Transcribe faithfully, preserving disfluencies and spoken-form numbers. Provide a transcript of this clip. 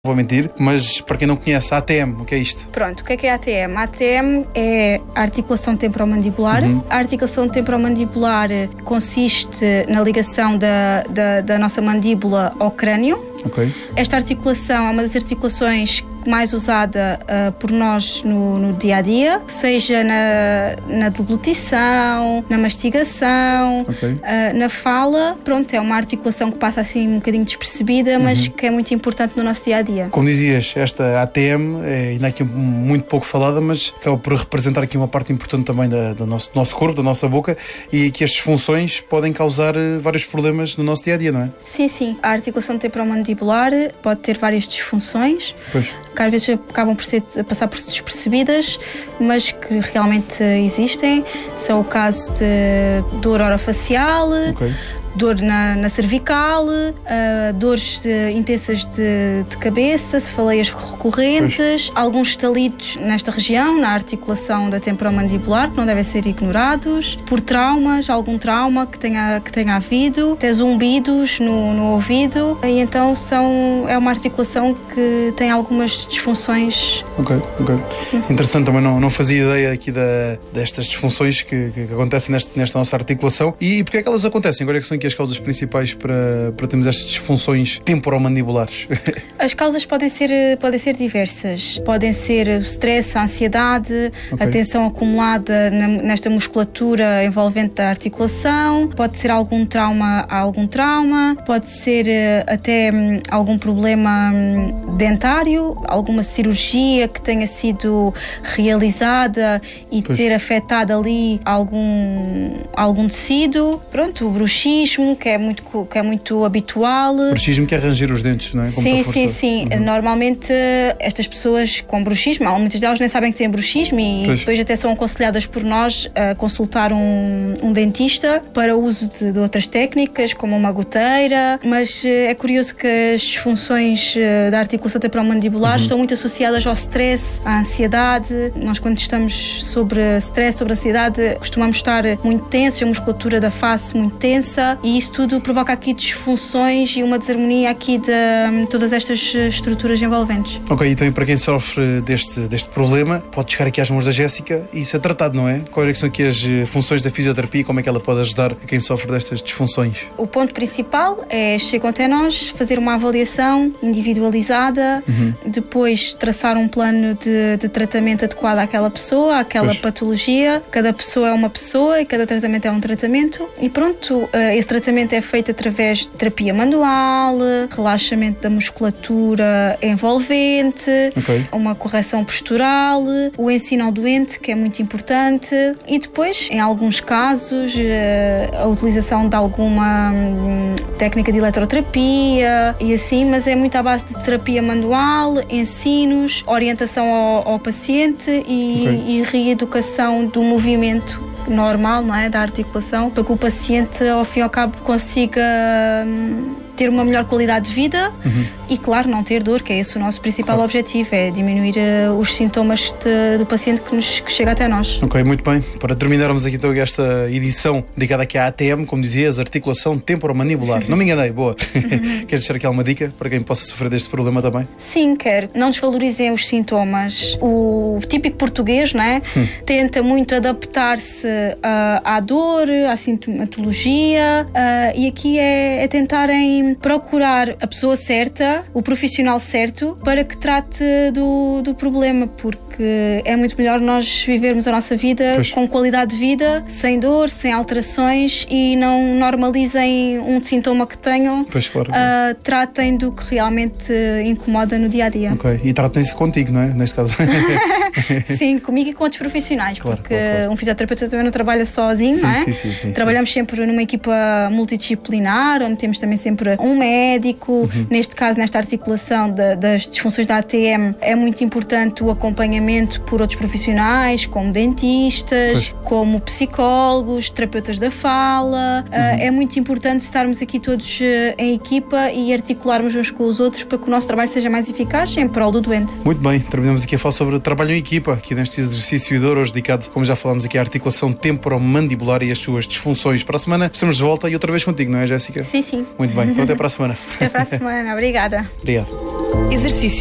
Vou mentir, mas para quem não conhece, a A T M, o que é isto? Pronto, o que é que é a A T M? A A T M é a articulação temporomandibular. Uhum. A articulação temporomandibular consiste na ligação da, da, da nossa mandíbula ao crânio. Okay. Esta articulação é uma das articulações mais usada uh, por nós no, no dia a dia, seja na, na deglutição, na mastigação, okay. uh, na fala. Pronto, é uma articulação que passa assim um bocadinho despercebida, uhum. mas que é muito importante no nosso dia a dia. Como dizias, esta A T M é ainda aqui muito pouco falada, mas acaba por representar aqui uma parte importante também da, do, nosso, do nosso corpo, da nossa boca, e que as disfunções podem causar vários problemas no nosso dia a dia, não é? Sim, sim. A articulação temporomandibular pode ter várias disfunções. Pois. Que às vezes acabam por ser, passar por despercebidas, mas que realmente existem. São o caso de dor orofacial, okay. dor na, na cervical, uh, dores de, intensas de, de cabeça, cefaleias recorrentes, pois. Alguns estalitos nesta região, na articulação da temporomandibular, que não devem ser ignorados, por traumas, algum trauma que tenha, que tenha havido, até zumbidos no, no ouvido, e então são, é uma articulação que tem algumas disfunções. Ok, ok. Uhum. Interessante, também não, não fazia ideia aqui da, destas disfunções que, que, que acontecem neste, nesta nossa articulação. E porquê é que elas acontecem? Agora é que são aqui as causas principais para, para termos estas disfunções temporomandibulares? As causas podem ser, podem ser diversas. Podem ser o stress, a ansiedade, okay. a tensão acumulada na, nesta musculatura envolvente da articulação, pode ser algum trauma, algum trauma, pode ser até algum problema dentário, alguma cirurgia que tenha sido realizada e pois. ter afetado ali algum, algum tecido. Pronto, o bruxismo, que é muito, que é muito habitual. Bruxismo que é ranger os dentes, não é? Como sim, sim, sim. Uhum. Normalmente estas pessoas com bruxismo, muitas delas nem sabem que têm bruxismo e pois. depois até são aconselhadas por nós a consultar um, um dentista para o uso de, de outras técnicas, como uma goteira, mas é curioso que as disfunções da articulação temporomandibular uhum. estão muito associadas ao stress, à ansiedade. Nós, quando estamos sobre stress, sobre ansiedade, costumamos estar muito tensos, a musculatura da face muito tensa, e isso tudo provoca aqui disfunções e uma desarmonia aqui de todas estas estruturas envolventes. Ok, então e para quem sofre deste, deste problema, pode chegar aqui às mãos da Jéssica e ser tratado, não é? Quais são aqui as funções da fisioterapia e como é que ela pode ajudar a quem sofre destas disfunções? O ponto principal é chegar até nós, fazer uma avaliação individualizada, uhum. depois traçar um plano de, de tratamento adequado àquela pessoa, àquela pois. patologia. Cada pessoa é uma pessoa e cada tratamento é um tratamento. E pronto, esse tratamento é feito através de terapia manual, relaxamento da musculatura envolvente, okay. uma correção postural, o ensino ao doente, que é muito importante, e depois, em alguns casos, a utilização de alguma técnica de eletroterapia e assim, mas é muito à base de terapia manual, ensinos, orientação ao, ao paciente e, okay. e reeducação do movimento normal, não é, da articulação, para que o paciente, ao fim e ao cabo, consiga hum, ter uma melhor qualidade de vida uhum. e, claro, não ter dor, que é esse o nosso principal claro. objetivo, é diminuir uh, os sintomas de, do paciente que, nos, que chega até nós. Ok, muito bem. Para terminarmos aqui então esta edição dedicada aqui à A T M, como dizias, articulação temporomandibular. Não me enganei, boa. Uhum. Queres deixar aqui alguma dica para quem possa sofrer deste problema também? Sim, quero. Não desvalorizem os sintomas. O típico português, não é? Hum. Tenta muito adaptar-se uh, à dor, à sintomatologia, uh, e aqui é, é tentarem procurar a pessoa certa, o profissional certo, para que trate do, do problema, porque é muito melhor nós vivermos a nossa vida pois. com qualidade de vida, sem dor, sem alterações, e não normalizem um sintoma que tenham. Pois, claro. Uh, tratem do que realmente incomoda no dia a dia. Ok, e tratem-se contigo, não é? Neste caso. Sim, comigo e com outros profissionais, claro, porque claro, claro. um fisioterapeuta também não trabalha sozinho, sim, não é? Sim, sim, sim, Trabalhamos sim. sempre numa equipa multidisciplinar, onde temos também sempre um médico. Uhum. Neste caso, nesta articulação de, das disfunções da A T M, é muito importante o acompanhamento por outros profissionais, como dentistas, pois. como psicólogos, terapeutas da fala. Uhum. Uh, é muito importante estarmos aqui todos uh, em equipa e articularmos uns com os outros para que o nosso trabalho seja mais eficaz em prol do doente. Muito bem, terminamos aqui a falar sobre trabalho em equipa, aqui neste exercício de hoje dedicado, como já falámos aqui, à articulação temporomandibular e as suas disfunções. Para a semana estamos de volta e outra vez contigo, não é, Jéssica? Sim, sim. Muito bem, então até para a semana. Até para a semana, obrigada. Obrigado. Exercício